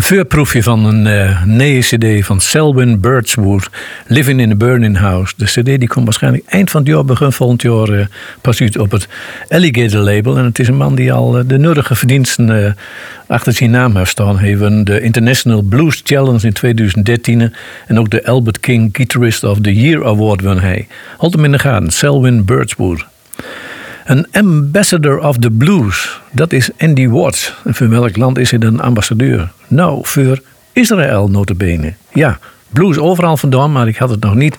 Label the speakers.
Speaker 1: voorproefje van een nieuwe cd van Selwyn Birchwood, Living in a Burning House. De cd die komt waarschijnlijk eind van het jaar, begin volgend jaar pas uit op het Alligator label. En het is een man die al de nodige verdiensten achter zijn naam heeft staan. Hij won de International Blues Challenge in 2013 en ook de Albert King Guitarist of the Year Award won hij. Houd hem in de gaten, Selwyn Birchwood. Een ambassador of the blues, dat is Andy Watts. En voor welk land is hij dan ambassadeur? Nou, voor Israël nota bene. Ja, blues overal vandaan, maar ik had het nog niet